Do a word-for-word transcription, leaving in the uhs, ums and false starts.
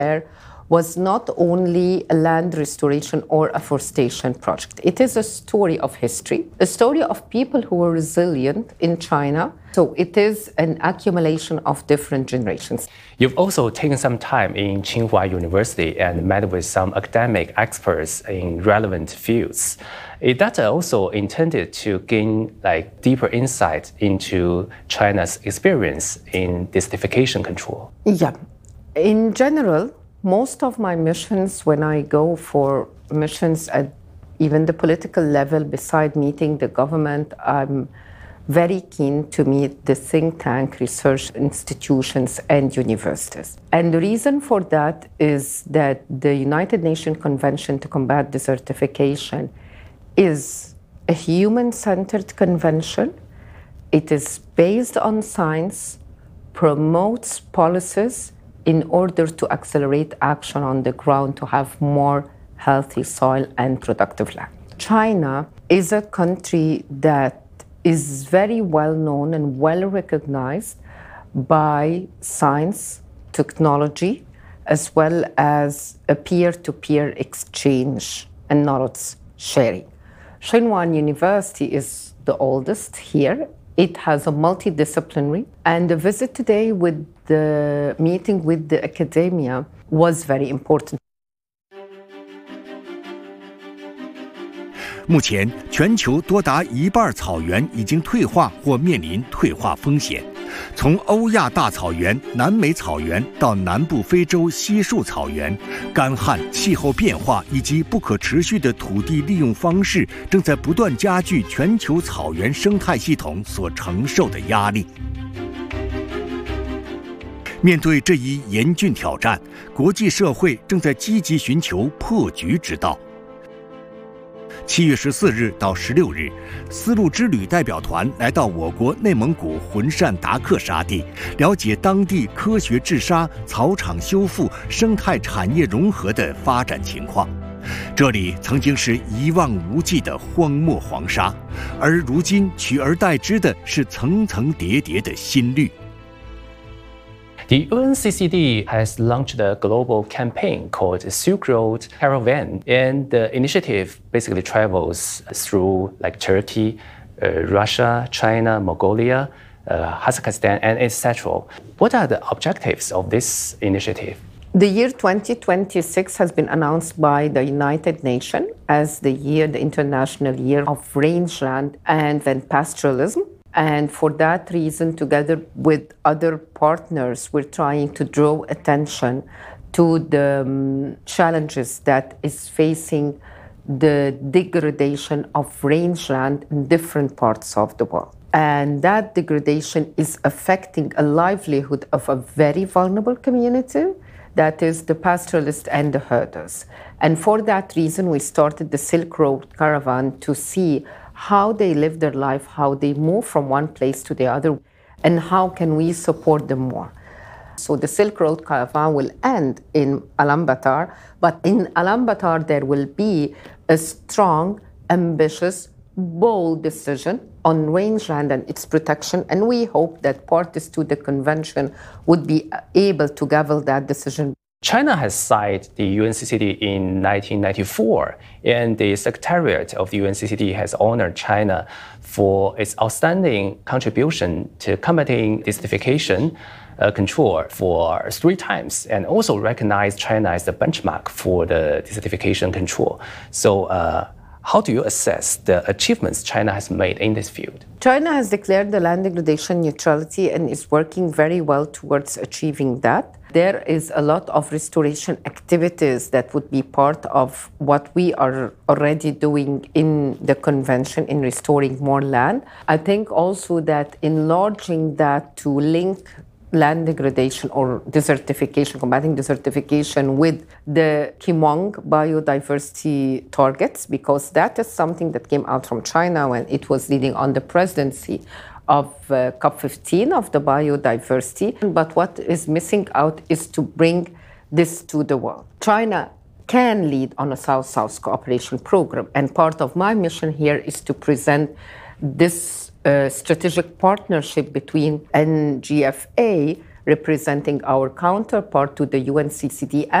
There was not only a land restoration or afforestation project. It is a story of history, a story of people who were resilient in China. So it is an accumulation of different generations. You've also taken some time in Tsinghua University and met with some academic experts in relevant fields. Is that also intended to gain like deeper insight into China's experience in desertification control? Yeah. In general, most of my missions, when I go for missions at even the political level, beside meeting the government, I'm very keen to meet the think tank research institutions and universities. And the reason for that is that the United Nations Convention to Combat Desertification is a human-centered convention. It is based on science, promotes policies in order to accelerate action on the ground to have more healthy soil and productive land. China is a country that is very well known and well recognized by science, technology, as well as a peer-to-peer exchange and knowledge sharing. Tsinghua University is the oldest here. It has a multidisciplinary, and the visit today with the meeting with the academia was very important. 目前，全球多达一半草原已经退化或面临退化风险。从欧亚大草原、南美草原到南部非洲稀树草原，干旱、气候变化以及不可持续的土地利用方式，正在不断加剧全球草原生态系统所承受的压力。面对这一严峻挑战，国际社会正在积极寻求破局之道。 七月十四日到十六日，丝路之旅代表团来到我国内蒙古浑善达克沙地，了解当地科学治沙、草场修复、生态产业融合的发展情况。这里曾经是一望无际的荒漠黄沙，而如今取而代之的是层层叠叠的新绿。 The U N C C D has launched a global campaign called Silk Road Caravan, and the initiative basically travels through like Turkey, uh, Russia, China, Mongolia, uh, Kazakhstan, and et cetera. What are the objectives of this initiative? The year twenty twenty-six has been announced by the United Nations as the year, the International Year of Rangeland and then Pastoralism. And for that reason, together with other partners, we're trying to draw attention to the um, challenges that is facing the degradation of rangeland in different parts of the world. And that degradation is affecting a livelihood of a very vulnerable community, that is the pastoralists and the herders. And for that reason, we started the Silk Road Caravan to see how they live their life, how they move from one place to the other, and how can we support them more. So the Silk Road Caravan will end in Ulaanbaatar, but in Ulaanbaatar there will be a strong, ambitious, bold decision on rangeland and its protection, and we hope that parties to the convention would be able to gavel that decision. China has signed the U N C C D in nineteen ninety-four, and the Secretariat of the U N C C D has honored China for its outstanding contribution to combating desertification uh, control for three times, and also recognized China as the benchmark for the desertification control. So, uh, how do you assess the achievements China has made in this field? China has declared the land degradation neutrality and is working very well towards achieving that. There is a lot of restoration activities that would be part of what we are already doing in the convention in restoring more land. I think also that enlarging that to link land degradation or desertification, combating desertification with the Kimong biodiversity targets, because that is something that came out from China when it was leading on the presidency of uh, COP fifteen of the biodiversity. But what is missing out is to bring this to the world. China can lead on a South-South cooperation program, and part of my mission here is to present this uh, strategic partnership between N G F A representing our counterpart to the U N C C D